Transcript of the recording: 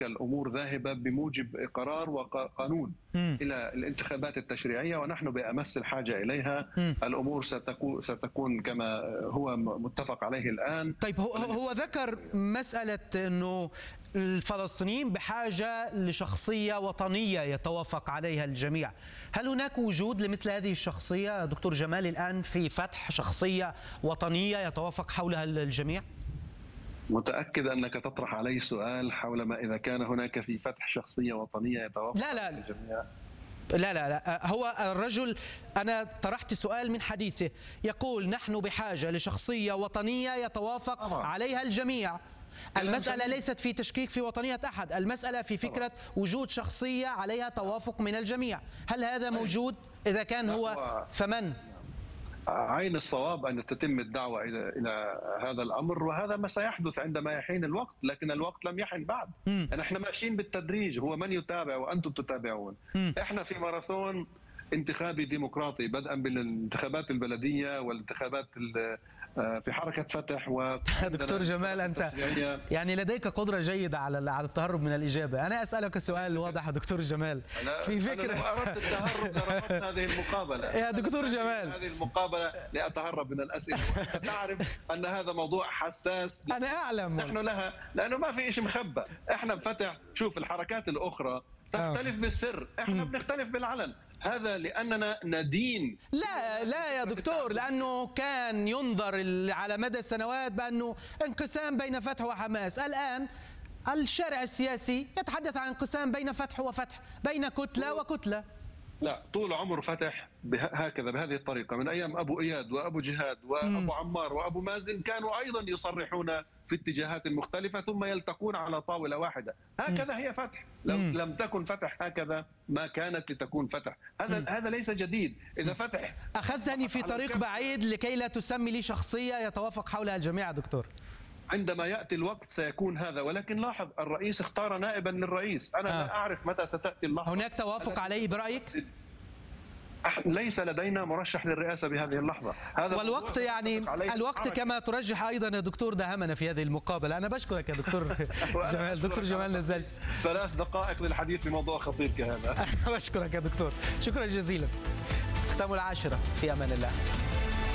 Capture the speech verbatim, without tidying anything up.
الأمور ذاهبة بموجب قرار وقانون مم. إلى الانتخابات التشريعية، ونحن بأمس الحاجة إليها. مم. الأمور ستكون ستكون كما هو متفق عليه الآن. طيب هو هو ذكر مسألة أنه الفلسطينيين بحاجة لشخصية وطنية يتوافق عليها الجميع. هل هناك وجود لمثل هذه الشخصية دكتور جمال الآن في فتح شخصية وطنية يتوافق حولها الجميع؟ متأكد أنك تطرح علي سؤال حول ما إذا كان هناك في فتح شخصية وطنية يتوافق لا لا الجميع. لا لا لا هو الرجل، أنا طرحت سؤال من حديثه يقول نحن بحاجة لشخصية وطنية يتوافق طبعا. عليها الجميع. المسألة ليست في تشكيك في وطنية أحد، المسألة في فكرة وجود شخصية عليها توافق من الجميع. هل هذا موجود؟ إذا كان هو فمن؟ عين الصواب أن تتم الدعوة إلى إلى هذا الأمر، وهذا ما سيحدث عندما يحين الوقت، لكن الوقت لم يحن بعد. يعني احنا ماشيين بالتدريج، هو من يتابع وأنتم تتابعون. م. احنا في ماراثون انتخابي ديمقراطي، بدءا بالانتخابات البلدية والانتخابات في حركة فتح. و دكتور جمال أنت يعني لديك قدرة جيدة على على التهرب من الإجابة. أنا أسألك سؤال واضح يا دكتور جمال في فكرة. أنا أردت التهرب لرفضت هذه المقابلة يا دكتور جمال، هذه المقابلة لأتهرب من الأسئلة. تعرف أن هذا موضوع حساس. أنا أعلم نحن لها، لأنه ما في شيء مخبى. إحنا بفتح، شوف الحركات الأخرى تختلف بالسر، إحنا بنختلف بالعلن. هذا لأننا ندين. لا لا يا دكتور، لأنه كان ينظر على مدى السنوات بأنه انقسام بين فتح وحماس. الآن الشارع السياسي يتحدث عن انقسام بين فتح وفتح، بين كتلة وكتلة. لا، طول عمر فتح هكذا بهذه الطريقة، من أيام أبو إياد وأبو جهاد وأبو عمار وأبو مازن كانوا أيضا يصرحون في اتجاهات مختلفة ثم يلتقون على طاولة واحدة. هكذا هي فتح. لو لم تكن فتح هكذا ما كانت لتكون فتح. هذا هذا ليس جديد. إذا فتح أخذتني في طريق بعيد لكي لا تسمي لي شخصية يتوافق حولها الجميع دكتور. عندما يأتي الوقت سيكون هذا، ولكن لاحظ الرئيس اختار نائبا للرئيس. أنا آه. لا أعرف متى ستأتي اللحظة. هناك توافق عليه برأيك؟ ليس لدينا مرشح للرئاسة بهذه اللحظة. هذا والوقت يعني الوقت كما ترجح أيضا يا دكتور دهمنا في هذه المقابلة. أنا بشكرك يا دكتور جمال. دكتور جمال نزلت ثلاث دقائق للحديث في موضوع خطير كهذا. بشكرك يا دكتور، شكرا جزيلا. ختام العاشرة، في أمان الله.